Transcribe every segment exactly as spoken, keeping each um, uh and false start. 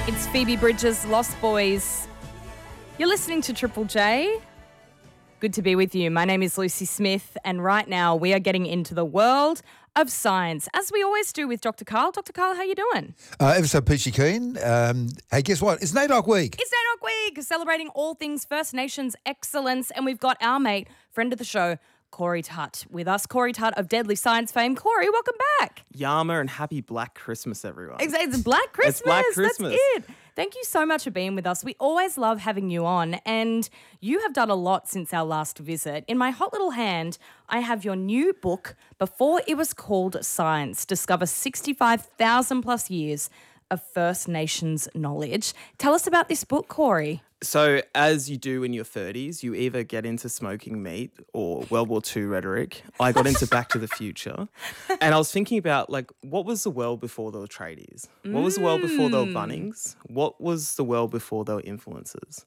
It's Phoebe Bridges, Lost Boys. You're listening to Triple J. Good to be with you. My name is Lucy Smith, and right now we are getting into the world of science, as we always do with Doctor Carl. Doctor Carl, how you doing? Uh, ever so peachy keen. Um, hey, guess what? It's NAIDOC week. It's NAIDOC week, celebrating all things First Nations excellence, and we've got our mate, friend of the show, Corey Tutt, with us. Corey Tutt of Deadly Science fame. Corey, welcome back. Yama and happy Black Christmas, everyone. It's, it's Black Christmas. It's Black Christmas. That's it. Thank you so much for being with us. We always love having you on, and you have done a lot since our last visit. In my hot little hand, I have your new book, Before It Was Called Science, Discover sixty-five thousand plus years of First Nations knowledge. Tell us about this book, Corey. So as you do in your thirties, you either get into smoking meat or World War Two rhetoric. I got into Back to the Future. And I was thinking about, like, what was the world before there were tradies? What was the world before there were Bunnings? What was the world before there were influencers?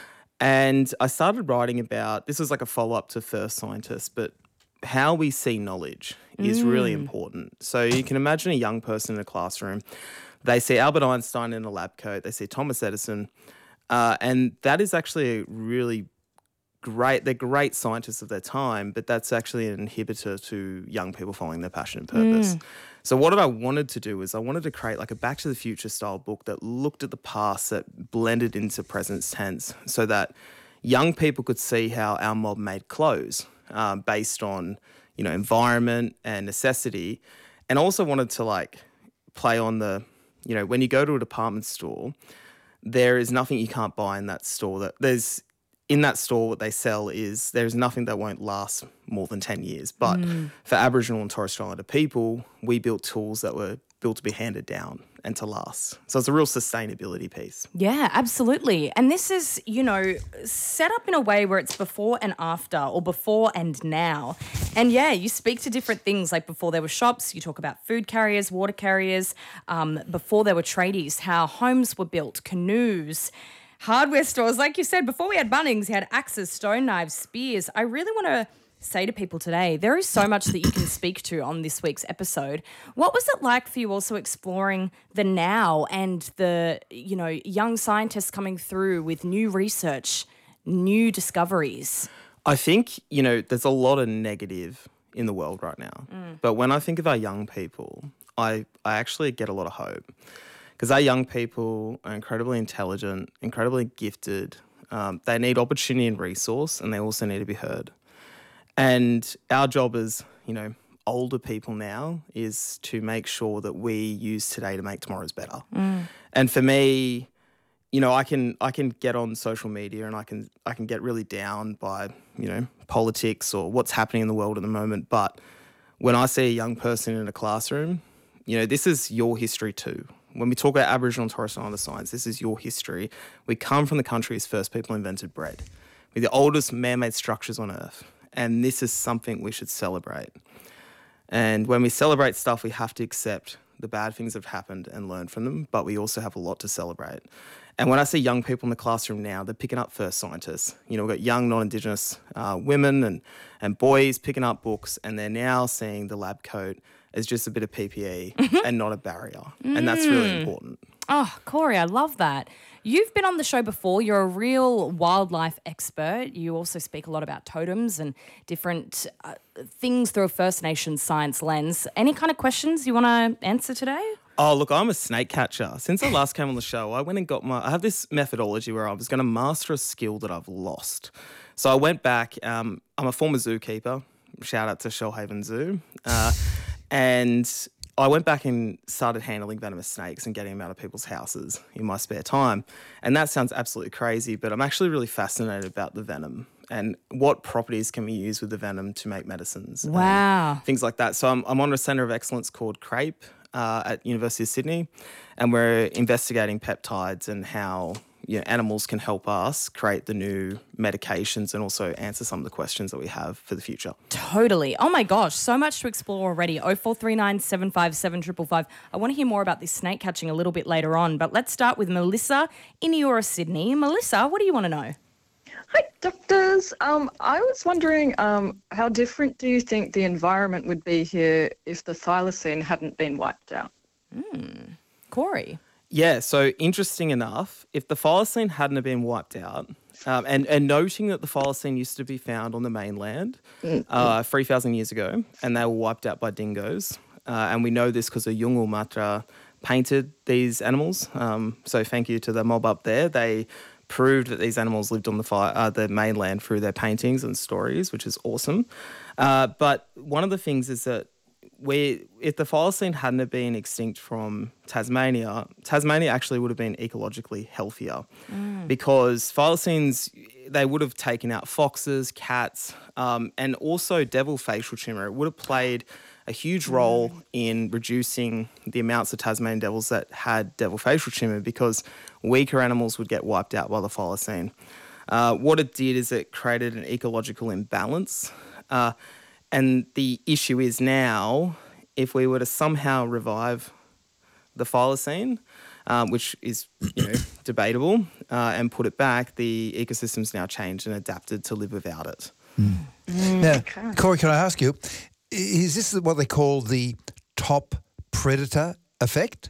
And I started writing about, this was like a follow-up to First Scientists, but how we see knowledge is mm. really important. So you can imagine a young person in a classroom. They see Albert Einstein in a lab coat. They see Thomas Edison. Uh, and that is actually a really great, they're great scientists of their time, but that's actually an inhibitor to young people following their passion and purpose. Mm. So what I wanted to do is I wanted to create like a Back to the Future style book that looked at the past, that blended into present tense, so that young people could see how our mob made clothes um, based on, you know, environment and necessity. And also wanted to like play on the, you know, when you go to a department store, there is nothing you can't buy in that store. That there's in that store, what they sell is there's nothing that won't last more than ten years. But mm. for Aboriginal and Torres Strait Islander people, we built tools that were built to be handed down and to last. So it's a real sustainability piece. Yeah, absolutely. And this is, you know, set up in a way where it's before and after, or before and now. And yeah, you speak to different things, like before there were shops, you talk about food carriers, water carriers, um, before there were tradies, how homes were built, canoes, hardware stores. Like you said, before we had Bunnings, you had axes, stone knives, spears. I really want to say to people today, there is so much that you can speak to on this week's episode. What was it like for you also exploring the now and the, you know, young scientists coming through with new research, new discoveries? I think, you know, there's a lot of negative in the world right now. Mm. But when I think of our young people, I, I actually get a lot of hope. Because our young people are incredibly intelligent, incredibly gifted. Um, they need opportunity and resource, and they also need to be heard. And our job as, you know, older people now is to make sure that we use today to make tomorrow's better. Mm. And for me, you know, I can I can get on social media and I can I can get really down by, you know, politics or what's happening in the world at the moment. But when I see a young person in a classroom, you know, this is your history too. When we talk about Aboriginal and Torres Strait Islander science, this is your history. We come from the country's first people who invented bread. We're the oldest man-made structures on Earth. And this is something we should celebrate. And when we celebrate stuff, we have to accept the bad things that have happened and learn from them, but we also have a lot to celebrate. And when I see young people in the classroom now, they're picking up First Scientists. You know, we've got young non-Indigenous uh, women and, and boys picking up books, and they're now seeing the lab coat as just a bit of P P E and not a barrier. Mm. And that's really important. Oh, Corey, I love that. You've been on the show before. You're a real wildlife expert. You also speak a lot about totems and different uh, things through a First Nations science lens. Any kind of questions you want to answer today? Oh, look, I'm a snake catcher. Since I last came on the show, I went and got my... I have this methodology where I was going to master a skill that I've lost. So I went back. Um, I'm a former zookeeper. Shout out to Shellhaven Zoo. Uh, and I went back and started handling venomous snakes and getting them out of people's houses in my spare time. And that sounds absolutely crazy, but I'm actually really fascinated about the venom and what properties can we use with the venom to make medicines. Wow. Things like that. So I'm, I'm on a centre of excellence called CRAPE uh, at University of Sydney, and we're investigating peptides and how, you know, animals can help us create the new medications and also answer some of the questions that we have for the future. Totally. Oh my gosh, so much to explore already. oh four three nine, seven five seven, five five five. I want to hear more about this snake catching a little bit later on, but let's start with Melissa in Eora, Sydney. Melissa, what do you want to know? Hi, doctors. Um, I was wondering, um, how different do you think the environment would be here if the thylacine hadn't been wiped out? Mm. Corey? Yeah, so interesting enough, if the thylacine hadn't have been wiped out, um, and, and noting that the thylacine used to be found on the mainland uh, three thousand years ago, and they were wiped out by dingoes. Uh, and we know this because Yungu Matra painted these animals. Um, so thank you to the mob up there. They proved that these animals lived on the, fi- uh, the mainland through their paintings and stories, which is awesome. Uh, but one of the things is that we, if the thylacine hadn't have been extinct from Tasmania, Tasmania actually would have been ecologically healthier mm. because thylacines, they would have taken out foxes, cats, um, and also devil facial tumour. It would have played a huge role mm. in reducing the amounts of Tasmanian devils that had devil facial tumour because weaker animals would get wiped out by the thylacine. Uh, what it did is it created an ecological imbalance. Uh, And the issue is now, if we were to somehow revive the thylacine, um, which is you know debatable, uh, and put it back, the ecosystem's now changed and adapted to live without it. Mm. Mm, now, okay. Corey, can I ask you, is this what they call the top predator effect?